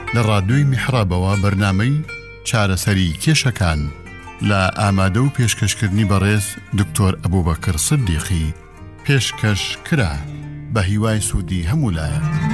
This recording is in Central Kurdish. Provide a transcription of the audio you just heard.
لە ڕادیۆی میحرابەوە بەرنامەی چارەسەری کێشەکان لە ئامادە و پێشکەشکردنی بەڕێز دکتۆر ئەبوبەکر سیدیقی پێشکەش کرا بە هیوای سوودی هەموو لایەک.